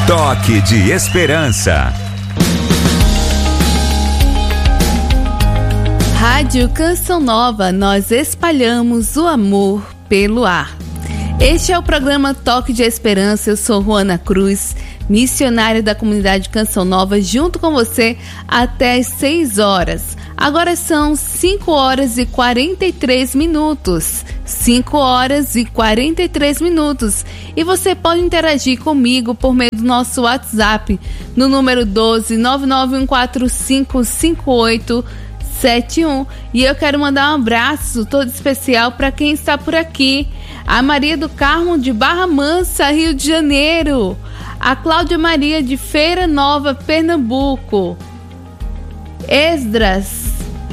Toque de Esperança. Rádio Canção Nova, nós espalhamos o amor pelo ar. Este é o programa Toque de Esperança. Eu sou Juana Cruz, missionária da comunidade Canção Nova, junto com você até às 6 horas. Agora são 5 horas e 43 minutos. 5 horas e 43 minutos. E você pode interagir comigo por meio do nosso WhatsApp no número 12 991455871. E eu quero mandar um abraço todo especial para quem está por aqui: a Maria do Carmo de Barra Mansa, Rio de Janeiro, a Cláudia Maria de Feira Nova, Pernambuco, Esdras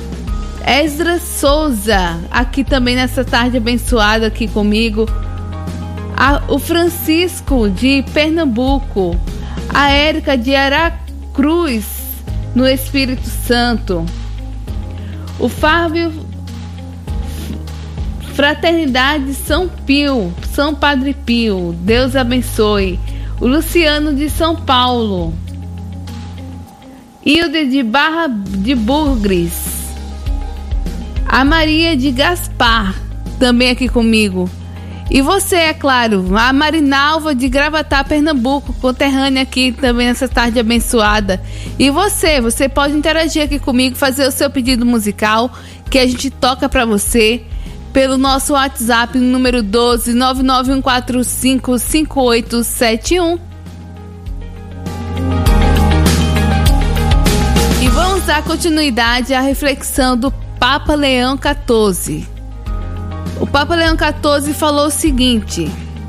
Souza, aqui também nessa tarde abençoada aqui comigo, o Francisco de Pernambuco, a Érica de Aracruz, no Espírito Santo, o Fábio, Fraternidade São Pio, São Padre Pio, Deus abençoe, o Luciano de São Paulo, Hilde de Barra de Burgres, a Maria de Gaspar, também aqui comigo. E você, é claro, a Marinalva de Gravatá, Pernambuco, conterrânea aqui também nessa tarde abençoada. E você pode interagir aqui comigo, fazer o seu pedido musical, que a gente toca pra você pelo nosso WhatsApp, no número 12 991455871. E vamos dar continuidade à reflexão do Papa Leão XIV. O Papa Leão XIV falou o seguinte: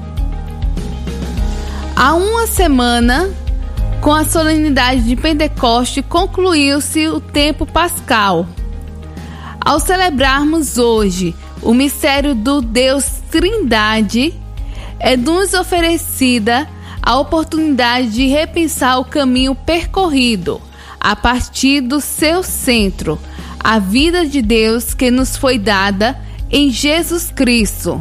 há uma semana, com a solenidade de Pentecoste, concluiu-se o tempo pascal. Ao celebrarmos hoje o mistério do Deus Trindade, é-nos oferecida a oportunidade de repensar o caminho percorrido a partir do seu centro, a vida de Deus que nos foi dada em Jesus Cristo.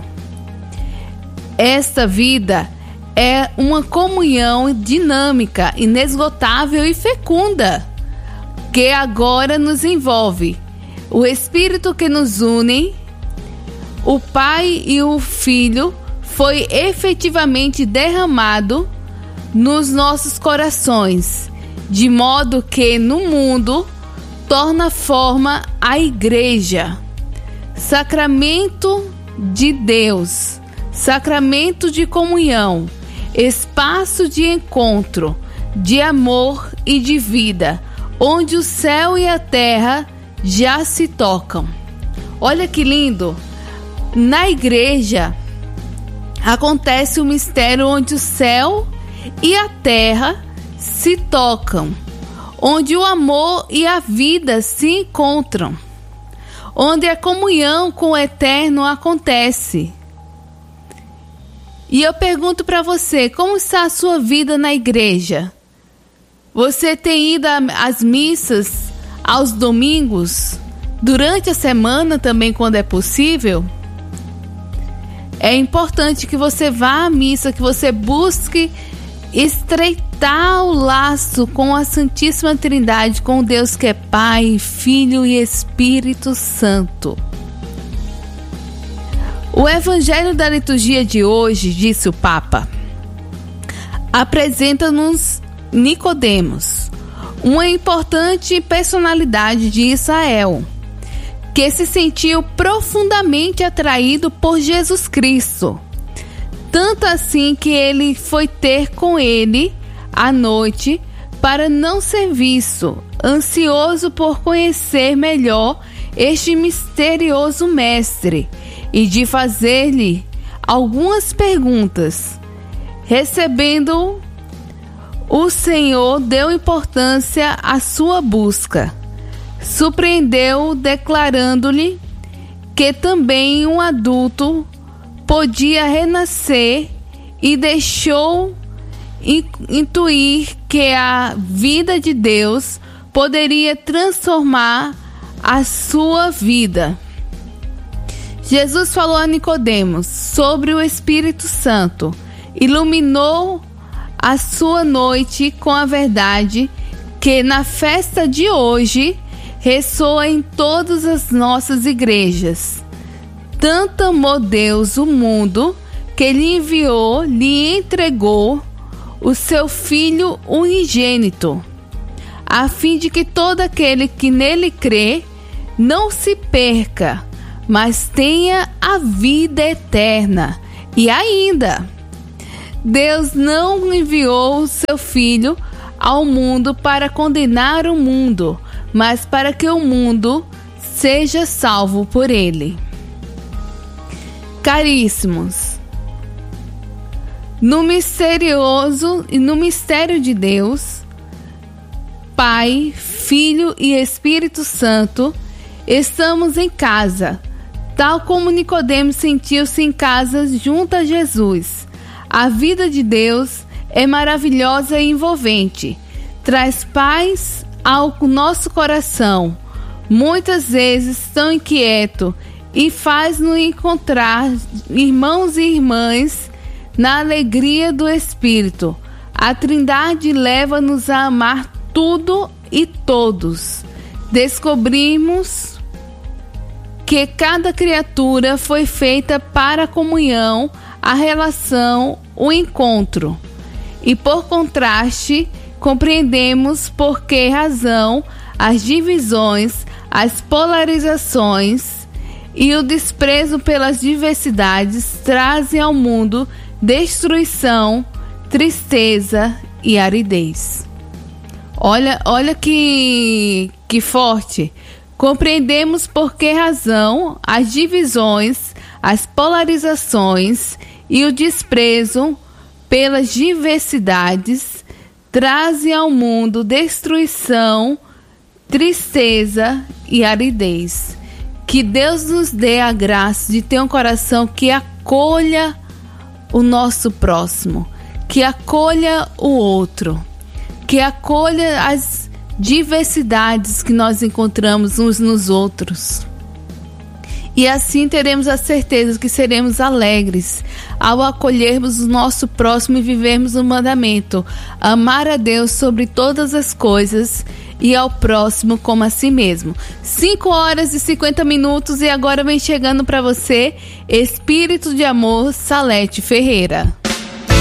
Esta vida é uma comunhão dinâmica, inesgotável e fecunda, que agora nos envolve. O Espírito que nos une, o Pai e o Filho, foi efetivamente derramado nos nossos corações, de modo que no mundo torna forma a Igreja, sacramento de Deus, sacramento de comunhão, espaço de encontro, de amor e de vida, onde o céu e a terra já se tocam. Olha que lindo! Na Igreja acontece o mistério onde o céu e a terra se tocam, onde o amor e a vida se encontram, onde a comunhão com o Eterno acontece. E eu pergunto para você, como está a sua vida na igreja? Você tem ido às missas aos domingos, durante a semana também, quando é possível? É importante que você vá à missa, que você busque estreitar o laço com a Santíssima Trindade, com Deus que é Pai, Filho e Espírito Santo. O Evangelho da liturgia de hoje, disse o Papa, apresenta-nos Nicodemos, uma importante personalidade de Israel, que se sentiu profundamente atraído por Jesus Cristo. Tanto assim que ele foi ter com ele à noite para não ser visto, ansioso por conhecer melhor este misterioso mestre e de fazer-lhe algumas perguntas. Recebendo, o Senhor deu importância à sua busca. Surpreendeu-o declarando-lhe que também um adulto podia renascer e deixou intuir que a vida de Deus poderia transformar a sua vida. Jesus falou a Nicodemos sobre o Espírito Santo, iluminou a sua noite com a verdade que na festa de hoje ressoa em todas as nossas igrejas. Tanto amou Deus o mundo que lhe enviou, lhe entregou o seu Filho unigênito, a fim de que todo aquele que nele crê não se perca, mas tenha a vida eterna. E ainda, Deus não enviou o seu Filho ao mundo para condenar o mundo, mas para que o mundo seja salvo por ele. Caríssimos, no misterioso e no mistério de Deus, Pai, Filho e Espírito Santo, estamos em casa, tal como Nicodemos sentiu-se em casa junto a Jesus. A vida de Deus é maravilhosa e envolvente, traz paz ao nosso coração, muitas vezes tão inquieto, e faz-nos encontrar irmãos e irmãs na alegria do Espírito. A Trindade leva-nos a amar tudo e todos. Descobrimos que cada criatura foi feita para a comunhão, a relação, o encontro. E por contraste, compreendemos por que razão as divisões, as polarizações e o desprezo pelas diversidades trazem ao mundo destruição, tristeza e aridez. Olha que forte. Compreendemos por que razão as divisões, as polarizações e o desprezo pelas diversidades trazem ao mundo destruição, tristeza e aridez. Que Deus nos dê a graça de ter um coração que acolha o nosso próximo, que acolha o outro, que acolha as diversidades que nós encontramos uns nos outros. E assim teremos a certeza que seremos alegres ao acolhermos o nosso próximo e vivermos o mandamento: amar a Deus sobre todas as coisas e ao próximo como a si mesmo. 5h50 e agora vem chegando para você Espírito de Amor, Salete Ferreira.